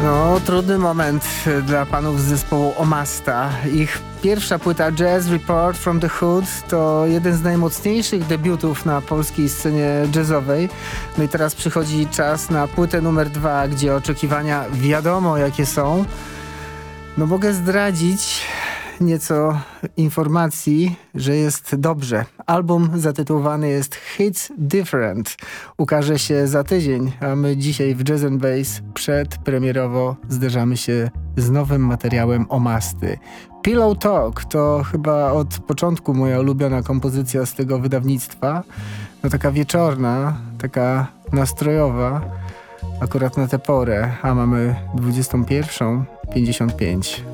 No, trudny moment dla panów z zespołu Omasta. Ich pierwsza płyta Jazz Report from the Hood to jeden z najmocniejszych debiutów na polskiej scenie jazzowej. No i teraz przychodzi czas na płytę numer 2, gdzie oczekiwania wiadomo jakie są. No mogę zdradzić nieco informacji, że jest dobrze. Album zatytułowany jest Hits Different. Ukaże się za tydzień, a my dzisiaj w Jazz & Bass przedpremierowo zderzamy się z nowym materiałem Omasty. Pillow Talk to chyba od początku moja ulubiona kompozycja z tego wydawnictwa. No taka wieczorna, taka nastrojowa, akurat na tę porę, a mamy 21:55.